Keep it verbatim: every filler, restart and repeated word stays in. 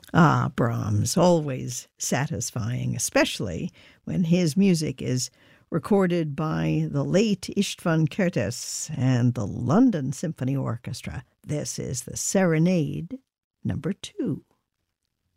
Ah, Brahms, always satisfying, especially when his music is recorded by the late István Kertész and the London Symphony Orchestra. This is the Serenade number two.